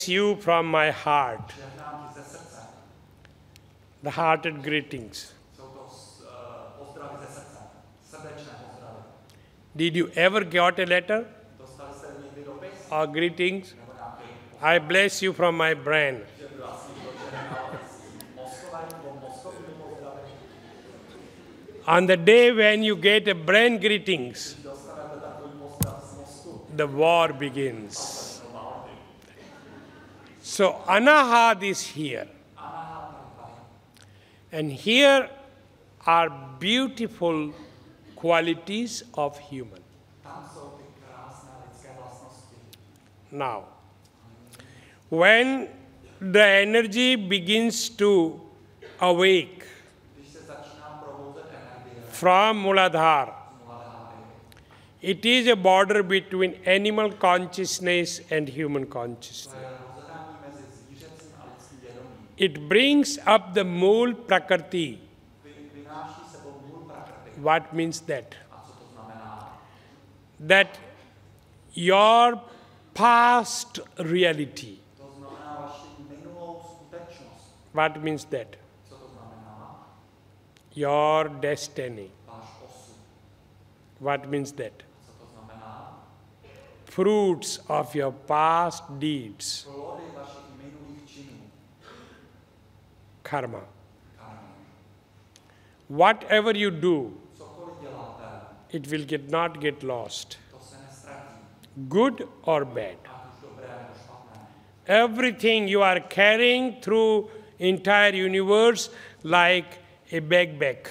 you from my heart. The hearted greetings. Did you ever get a letter or greetings? I bless you from my brain. On the day when you get a brain greetings, the war begins. So Anahad is here. And here are beautiful qualities of human. Now, when the energy begins to awake from Muladhara, it is a border between animal consciousness and human consciousness. It brings up the Mool Prakriti. What means that? That your past reality. What means that? Your destiny. What means that? Fruits of your past deeds. Karma. Whatever you do, it will not get lost. Good or bad. Everything you are carrying through entire universe like a backpack.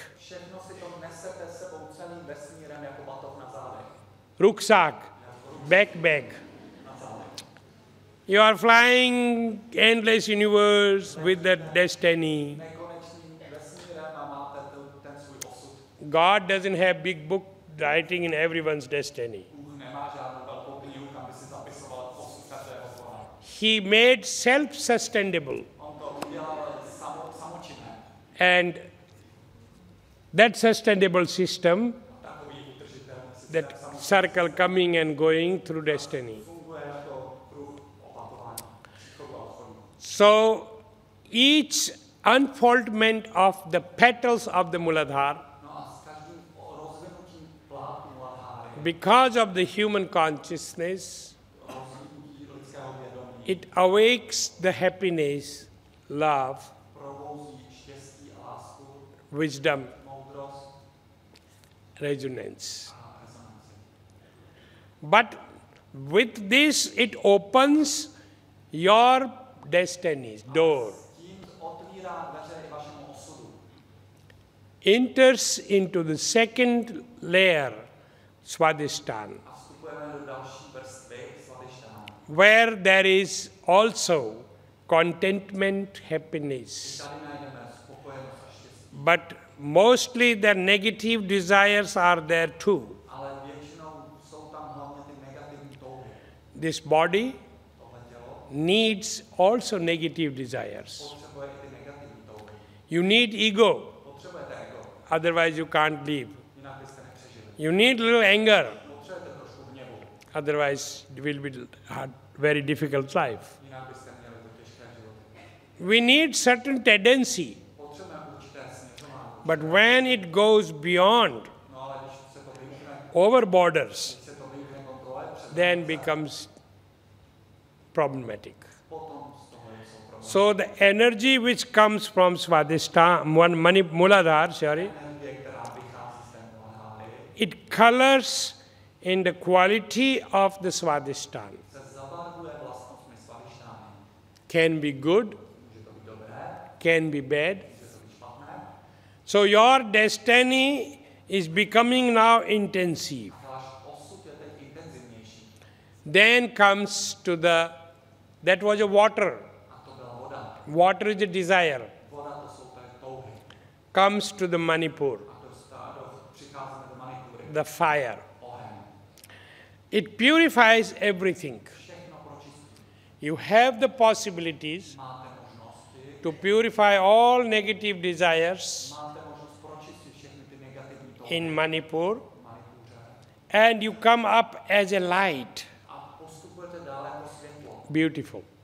Rucksack, backpack. You are flying endless universe with that destiny. God doesn't have big book writing in everyone's destiny. He made self-sustainable. And that sustainable system, that circle coming and going through destiny. So each unfoldment of the petals of the Muladhara, because of the human consciousness, it awakes the happiness, love, wisdom, resonance. But with this, it opens your destiny's door, enters into the second layer, Swadhisthana, where there is also contentment, happiness. But mostly the negative desires are there too. This body needs also negative desires. You need ego, otherwise you can't live. You need little anger, otherwise it will be a very difficult life. We need certain tendency, but when it goes beyond, over borders, then becomes problematic. So the energy which comes from Swadhisthana, Muladhara, it colors in the quality of the Swadhisthana. Can be good, can be bad. So your destiny is becoming now intensive. Then comes to that was a water. Water is a desire. Comes to the Manipur, the fire. It purifies everything. You have the possibilities to purify all negative desires in Manipur, and you come up as a light. Beautiful.